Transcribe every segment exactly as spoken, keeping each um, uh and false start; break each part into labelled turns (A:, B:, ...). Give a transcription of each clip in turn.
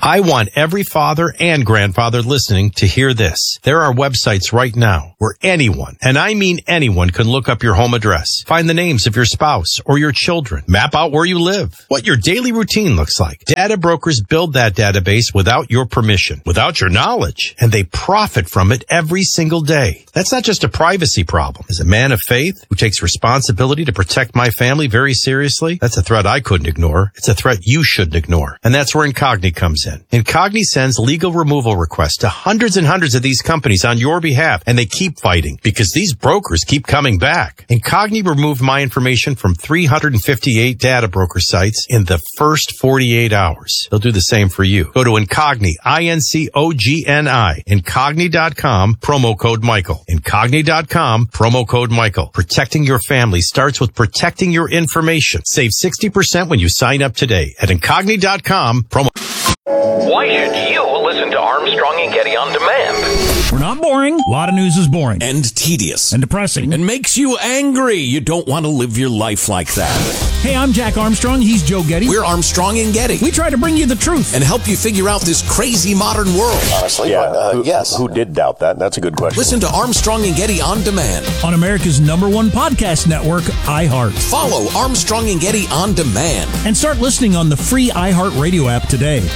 A: I want every father and grandfather listening to hear this. There are websites right now where anyone, and I mean anyone, can look up your home address, find the names of your spouse or your children, map out where you live, what your daily routine looks like. Data brokers build that database without your permission, without your knowledge, and they profit from it every single day. That's not just a privacy problem. As a man of faith who takes responsibility to protect my family very seriously, that's a threat I couldn't ignore. It's a threat you shouldn't ignore. And that's where Incogni comes in. Incogni sends legal removal requests to hundreds and hundreds of these companies on your behalf, and they keep fighting because these brokers keep coming back. Incogni removed my information from three hundred fifty-eight data broker sites in the first forty-eight hours. They'll do the same for you. Go to Incogni, I N C O G N I, Incogni dot com, promo code Michael. Incogni dot com, promo code Michael. Protecting your family starts with protecting your information. Save sixty percent when you sign up today at Incogni dot com, promo.
B: Why should you listen to Armstrong and Getty on demand?
C: We're not boring. A lot of news is boring.
D: And tedious.
C: And depressing.
D: And makes you angry. You don't want to live your life like that.
C: Hey, I'm Jack Armstrong. He's Joe Getty.
D: We're Armstrong and Getty.
C: We try to bring you the truth.
D: And help you figure out this crazy modern world.
E: Honestly,
F: yeah,
E: uh,
F: who,
E: yes.
F: Who did doubt that? That's a good question.
D: Listen to Armstrong and Getty on demand.
C: On America's number one podcast network, iHeart.
D: Follow Armstrong and Getty on demand.
C: And start listening on the free iHeart Radio app today.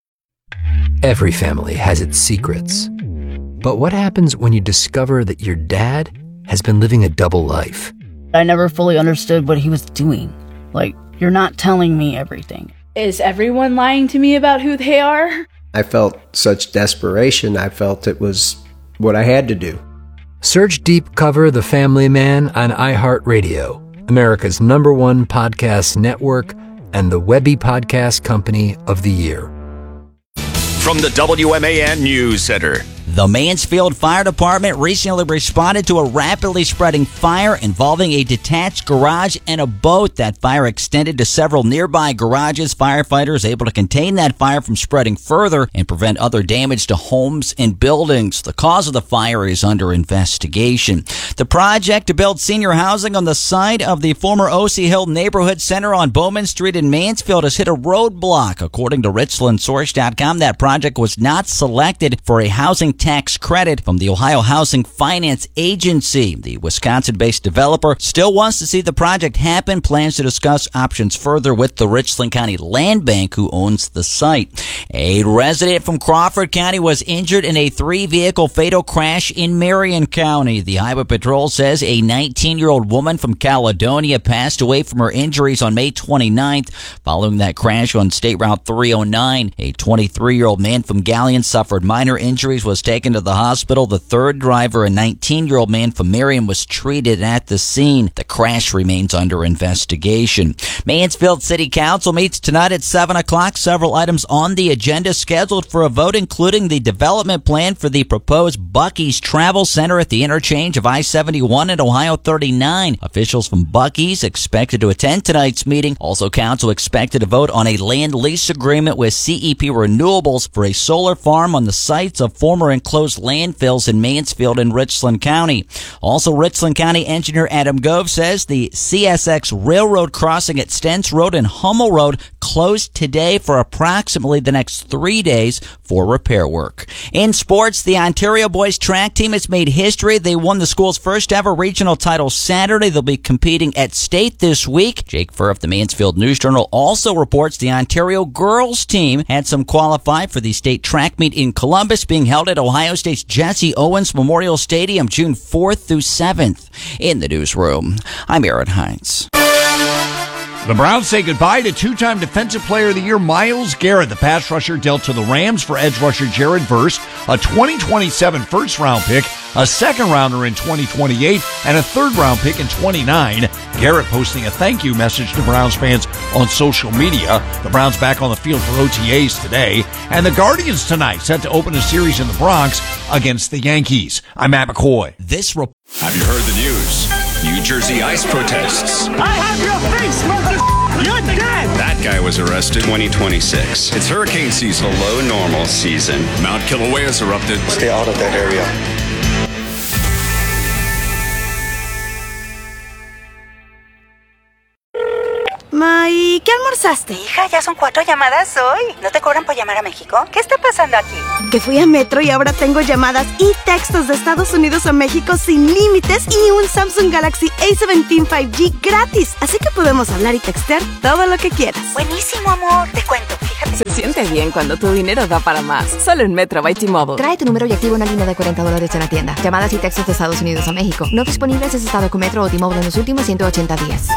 G: Every family has its secrets. But what happens when you discover that your dad has been living a double life?
H: I never fully understood what he was doing. Like, you're not telling me everything.
I: Is everyone lying to me about who they are?
J: I felt such desperation. I felt it was what I had to do.
G: Search Deep Cover The Family Man on iHeartRadio, America's number one podcast network and the Webby Podcast Company of the Year.
K: From the W M A N News Center.
L: The Mansfield Fire Department recently responded to a rapidly spreading fire involving a detached garage and a boat. That fire extended to several nearby garages. Firefighters able to contain that fire from spreading further and prevent other damage to homes and buildings. The cause of the fire is under investigation. The project to build senior housing on the site of the former O C Hill Neighborhood Center on Bowman Street in Mansfield has hit a roadblock. According to Richland Source dot com, that project was not selected for a housing tax credit from the Ohio Housing Finance Agency. The Wisconsin-based developer still wants to see the project happen, plans to discuss options further with the Richland County Land Bank, who owns the site. A resident from Crawford County was injured in a three-vehicle fatal crash in Marion County. The Highway Patrol says a nineteen-year-old woman from Caledonia passed away from her injuries on May twenty-ninth following that crash on State Route three oh nine. A twenty-three-year-old man from Galion suffered minor injuries, was taken to the hospital. The third driver, a nineteen-year-old man from Marion, was treated at the scene. The crash remains under investigation. Mansfield City Council meets tonight at seven o'clock. Several items on the agenda scheduled for a vote, including the development plan for the proposed Buc-ee's Travel Center at the interchange of I seventy-one and Ohio thirty-nine. Officials from Buc-ee's expected to attend tonight's meeting. Also, council expected to vote on a land lease agreement with C E P Renewables for a solar farm on the sites of former enclosed landfills in Mansfield and Richland County. Also, Richland County engineer Adam Gove says the C S X Railroad crossing at Stents Road and Hummel Road closed today for approximately the next three days for repair work. In sports, the Ontario boys track team has made history. They won the school's first ever regional title Saturday. They'll be competing at state this week. Jake Furr of the Mansfield News Journal also reports the Ontario girls team had some qualify for the state track meet in Columbus, being held at Ohio State's Jesse Owens Memorial Stadium June fourth through seventh. In the newsroom, I'm Aaron Hines.
M: The Browns say goodbye to two-time Defensive Player of the Year Myles Garrett. The pass rusher dealt to the Rams for edge rusher Jared Verse, a twenty twenty-seven first-round pick, a second-rounder in twenty twenty-eight, and a third-round pick in twenty-nine. Garrett posting a thank you message to Browns fans on social media. The Browns back on the field for O T As today. And the Guardians tonight set to open a series in the Bronx against the Yankees. I'm Matt McCoy.
L: This re-
K: Have you heard the news? New Jersey ICE protests.
N: I have your face, mother. You're dead.
K: That guy was arrested twenty twenty-six. It's hurricane season, low normal season. Mount Kilauea's erupted.
E: Stay out of that area.
O: Mike,
E: ¿qué almorzaste?
F: Hija, ya son cuatro llamadas hoy. ¿No te cobran por llamar a México? ¿Qué está pasando aquí?
E: Que fui a Metro y ahora tengo llamadas y textos de Estados Unidos a México sin límites y un Samsung Galaxy A diecisiete cinco G gratis. Así que podemos hablar y textear todo lo que quieras.
F: Buenísimo, amor. Te cuento, fíjate.
O: Se siente bien cuando tu dinero da para más. Solo en Metro by T-Mobile.
P: Trae tu número y activa una línea de cuarenta dólares en la tienda. Llamadas y textos de Estados Unidos a México. No disponibles si has estado con Metro o T-Mobile en los últimos ciento ochenta días.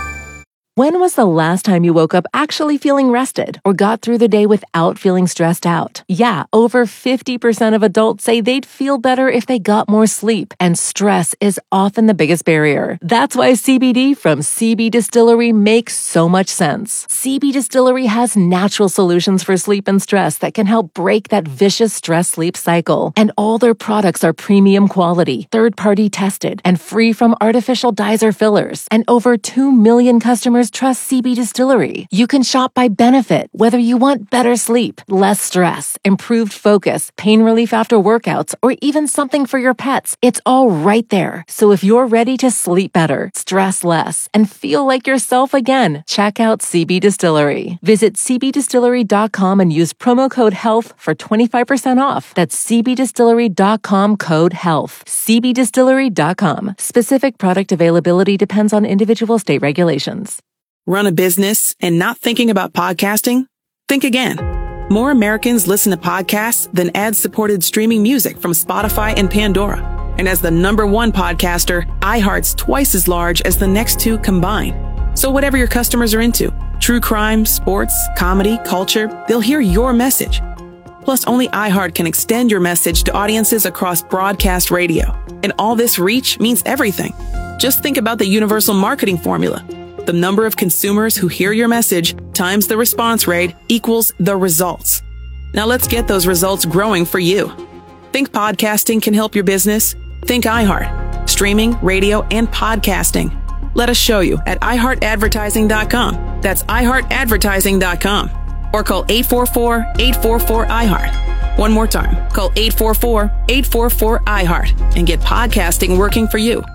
Q: When was the last time you woke up actually feeling rested or got through the day without feeling stressed out? Yeah, over fifty percent of adults say they'd feel better if they got more sleep, and stress is often the biggest barrier. That's why C B D from C B Distillery makes so much sense. C B Distillery has natural solutions for sleep and stress that can help break that vicious stress-sleep cycle. And all their products are premium quality, third-party tested, and free from artificial dyes or fillers. And over two million customers trust C B Distillery. You can shop by benefit, whether you want better sleep, less stress, improved focus, pain relief after workouts, or even something for your pets. It's all right there. So if you're ready to sleep better, stress less, and feel like yourself again, check out C B Distillery. Visit c b distillery dot com and use promo code HEALTH for twenty-five percent off. That's c b distillery dot com code HEALTH. c b distillery dot com. Specific product availability depends on individual state regulations.
R: Run a business and not thinking about podcasting? Think again. More Americans listen to podcasts than ad-supported streaming music from Spotify and Pandora. And as the number one podcaster, iHeart's twice as large as the next two combined. So whatever your customers are into, true crime, sports, comedy, culture, they'll hear your message. Plus, only iHeart can extend your message to audiences across broadcast radio. And all this reach means everything. Just think about the universal marketing formula. The number of consumers who hear your message times the response rate equals the results. Now let's get those results growing for you. Think podcasting can help your business? Think iHeart. Streaming, radio, and podcasting. Let us show you at i heart advertising dot com. That's i heart advertising dot com. Or call eight four four, eight four four, I heart. One more time. Call eight four four, eight four four, I heart and get podcasting working for you.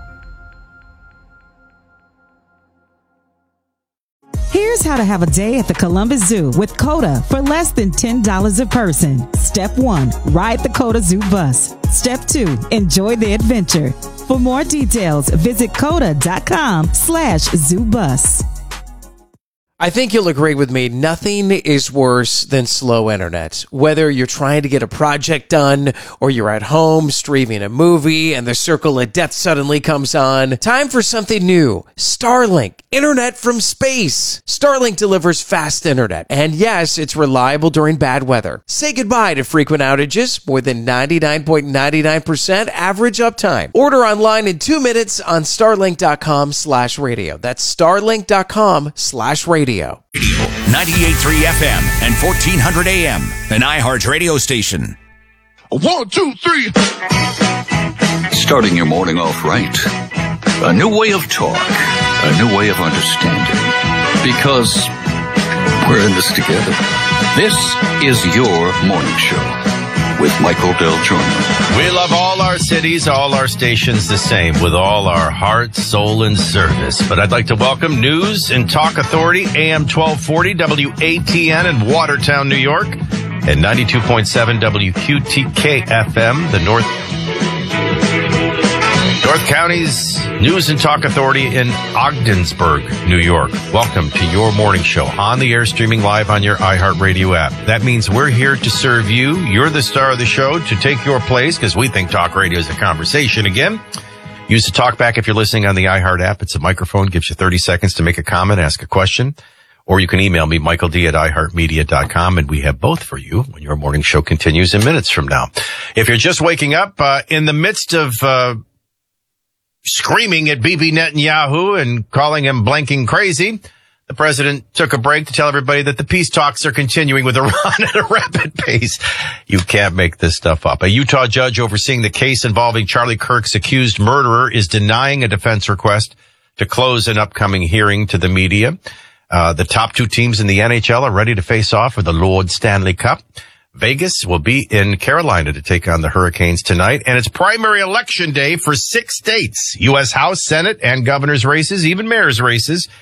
S: Here's how to have a day at the Columbus Zoo with COTA for less than ten dollars a person. Step one, ride the COTA Zoo bus. Step two, enjoy the adventure. For more details, visit COTA.com slash zoo bus.
T: I think you'll agree with me, nothing is worse than slow internet. Whether you're trying to get a project done or you're at home streaming a movie and the circle of death suddenly comes on, time for something new. Starlink, internet from space. Starlink delivers fast internet. And yes, it's reliable during bad weather. Say goodbye to frequent outages, more than ninety-nine point nine nine percent average uptime. Order online in two minutes on starlink.com slash radio. That's starlink.com slash radio.
U: ninety-eight point three F M and fourteen hundred A M, an iHeart radio station.
V: One, two, three. Starting your morning off right. A new way of talk. A new way of understanding. Because we're in this together. This is your morning show with Michael Del Giorno.
A: We love all our cities, all our stations the same, with all our heart, soul, and service. But I'd like to welcome News and Talk Authority, A M twelve forty, W A T N in Watertown, New York, and ninety-two point seven W Q T K F M, the North North County's News and Talk Authority in Ogdensburg, New York. Welcome to your morning show on the air, streaming live on your iHeartRadio app. That means we're here to serve you. You're the star of the show, to take your place, because we think talk radio is a conversation again. Use the talk back if you're listening on the iHeart app. It's a microphone, gives you thirty seconds to make a comment, ask a question, or you can email me, michael d at i heart media dot com, and we have both for you when your morning show continues in minutes from now. If you're just waking up, uh, in the midst of uh screaming at Bibi Netanyahu and calling him blanking crazy, the president took a break to tell everybody that the peace talks are continuing with Iran at a rapid pace. You can't make this stuff up. A Utah judge overseeing the case involving Charlie Kirk's accused murderer is denying a defense request to close an upcoming hearing to the media. Uh, the top two teams in the N H L are ready to face off for the Lord Stanley Cup. Vegas will be in Carolina to take on the Hurricanes tonight, and it's primary election day for six states, U S House, Senate, and governor's races, even mayor's races.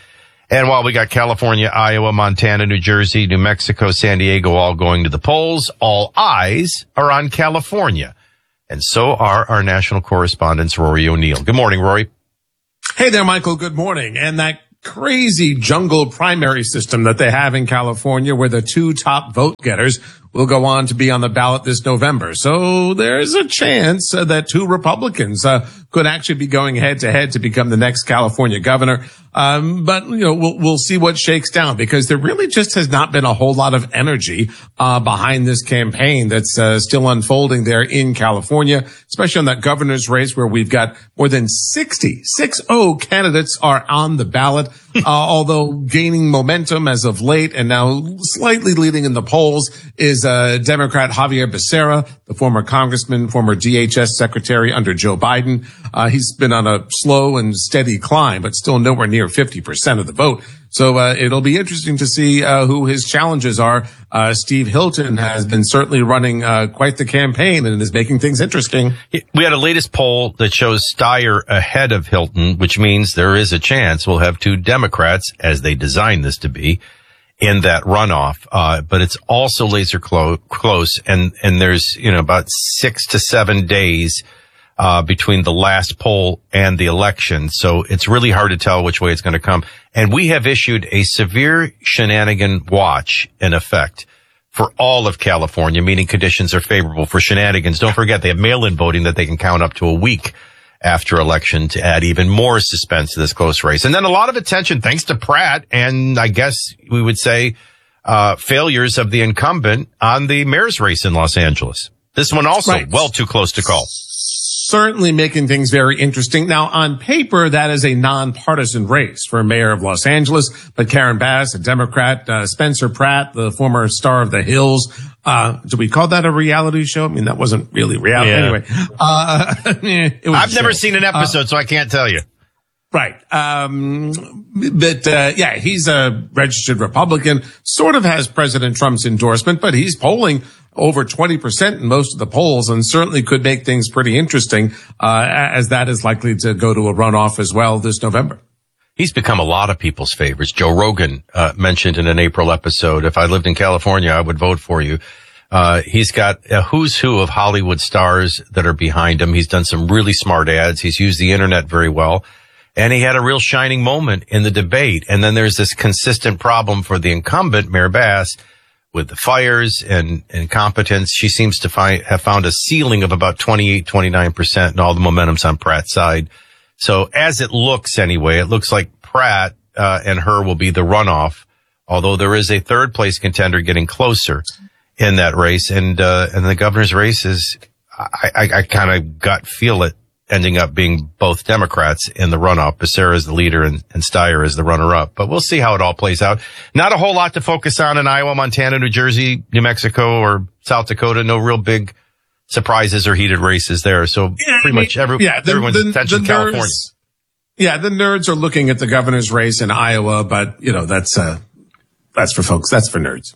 A: And while we got California, Iowa, Montana, New Jersey, New Mexico, San Diego all going to the polls, all eyes are on California. And so are our national correspondents, Rory O'Neill. Good morning, Rory.
B: Hey there, Michael. Good morning. And that crazy jungle primary system that they have in California where the two top vote getters will go on to be on the ballot this November. So there's a chance uh, that two Republicans uh, could actually be going head to head to become the next California governor. Um, but, you know, we'll, we'll see what shakes down because there really just has not been a whole lot of energy uh behind this campaign that's uh, still unfolding there in California, especially on that governor's race where we've got more than sixty, six oh candidates are on the ballot, uh, although gaining momentum as of late and now slightly leading in the polls is uh Democrat Javier Becerra, the former congressman, former D H S secretary under Joe Biden. Uh, he's been on a slow and steady climb, but still nowhere near fifty percent of the vote. So uh, it'll be interesting to see uh, who his challenges are. Uh, Steve Hilton has been certainly running uh, quite the campaign and is making things interesting.
A: We had a latest poll that shows Steyer ahead of Hilton, which means there is a chance we'll have two Democrats, as they designed this to be, in that runoff. Uh, but it's also laser clo- close, and and there's you know about six to seven days Uh, between the last poll and the election. So it's really hard to tell which way it's going to come. And we have issued a severe shenanigan watch in effect for all of California, meaning conditions are favorable for shenanigans. Don't forget they have mail-in voting that they can count up to a week after election to add even more suspense to this close race. And then a lot of attention thanks to Pratt and I guess we would say uh failures of the incumbent on the mayor's race in Los Angeles. This one also right. well too close to call.
B: Certainly making things very interesting. Now, on paper, that is a nonpartisan race for mayor of Los Angeles. But Karen Bass, a Democrat, uh, Spencer Pratt, the former star of The Hills. Uh, do we call that a reality show? I mean, that wasn't really reality.
A: Yeah.
B: Anyway, uh, it was
A: I've never seen an episode, uh, so I can't tell you.
B: Right. Um, but, uh, yeah, he's a registered Republican, sort of has President Trump's endorsement, but he's polling over twenty percent in most of the polls and certainly could make things pretty interesting, uh, as that is likely to go to a runoff as well this November.
A: He's become a lot of people's favorites. Joe Rogan, uh, mentioned in an April episode, if I lived in California, I would vote for you. Uh, he's got a who's who of Hollywood stars that are behind him. He's done some really smart ads. He's used the internet very well. And he had a real shining moment in the debate. And then there's this consistent problem for the incumbent, Mayor Bass, with the fires and incompetence. She seems to find, have found a ceiling of about twenty-eight, twenty-nine percent, and all the momentum's on Pratt's side. So as it looks anyway, it looks like Pratt uh, and her will be the runoff, although there is a third place contender getting closer in that race. And uh, and the governor's race is, I, I, I kind of gut feel it, ending up being both Democrats in the runoff. Becerra is the leader and, and Steyer is the runner-up. But we'll see how it all plays out. Not a whole lot to focus on in Iowa, Montana, New Jersey, New Mexico, or South Dakota. No real big surprises or heated races there. So
B: yeah,
A: pretty
B: I mean,
A: much every,
B: yeah, the,
A: everyone's
B: the,
A: attention
B: the
A: California.
B: Nerds, yeah, the nerds are looking at the governor's race in Iowa, but, you know, that's uh That's for folks. That's for nerds.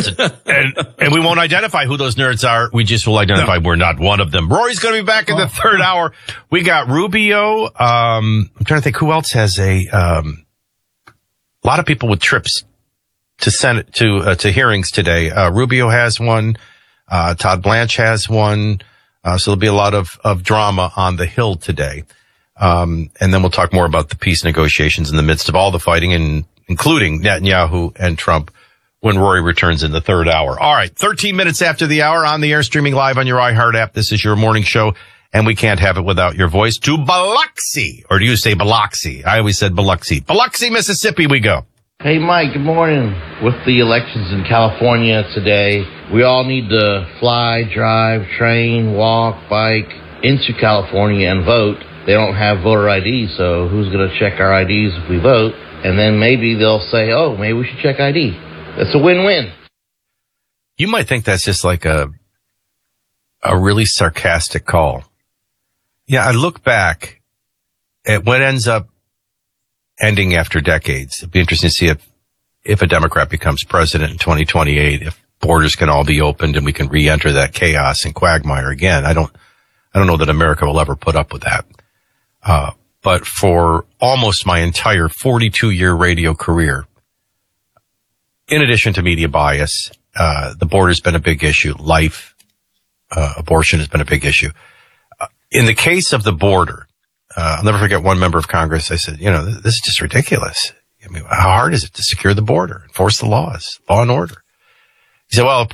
A: and, and we won't identify who those nerds are. We just will identify no. we're not one of them. Rory's going to be back in the third hour. We got Rubio. Um, I'm trying to think who else has a, um, a lot of people with trips to Senate, to, uh, to hearings today. Uh, Rubio has one. Uh, Todd Blanche has one. Uh, so there'll be a lot of, of drama on the Hill today. Um, and then we'll talk more about the peace negotiations in the midst of all the fighting, and including Netanyahu and Trump, when Rory returns in the third hour. All right, thirteen minutes after the hour, on the air, streaming live on your iHeart app. This is your morning show, and we can't have it without your voice. To Biloxi, or do you say Biloxi? I always said Biloxi. Biloxi, Mississippi, we go.
D: Hey, Mike, good morning. With the elections in California today, we all need to fly, drive, train, walk, bike into California and vote. They don't have voter I D, so who's going to check our I Ds if we vote? And then maybe they'll say, oh, maybe we should check I D. That's a win-win.
A: You might think that's just like a a really sarcastic call. Yeah, I look back at what ends up ending after decades. It'd be interesting to see if, if a Democrat becomes president in twenty twenty-eight, if borders can all be opened and we can re-enter that chaos and quagmire again. I don't, I don't know that America will ever put up with that. Uh, but for almost my entire forty-two year radio career, in addition to media bias, uh, the border has been a big issue. Life, uh, abortion has been a big issue. Uh, in the case of the border, uh, I'll never forget one member of Congress. I said, you know, this, this is just ridiculous. I mean, how hard is it to secure the border, enforce the laws, law and order? He said, well,